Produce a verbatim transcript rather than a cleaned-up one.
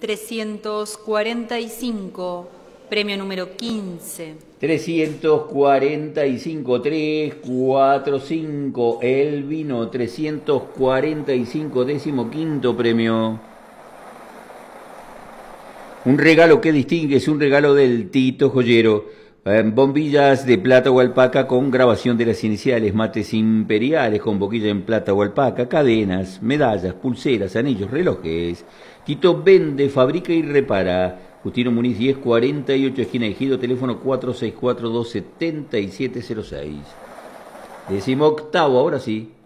trescientos cuarenta y cinco, premio número quince. trescientos cuarenta y cinco, tres, cuatro, cinco, el vino, trescientos cuarenta y cinco, décimo quinto premio. Un regalo que distingue, es un regalo del Tito Joyero. Eh, bombillas de plata o alpaca con grabación de las iniciales, mates imperiales con boquilla en plata o alpaca, cadenas, medallas, pulseras, anillos, relojes. Tito vende, fabrica y repara. Justino Muniz diez cuarenta y ocho, esquina Ejido, teléfono cuatro seis cuatro, dos siete siete cero seis. Decimoctavo, ahora sí.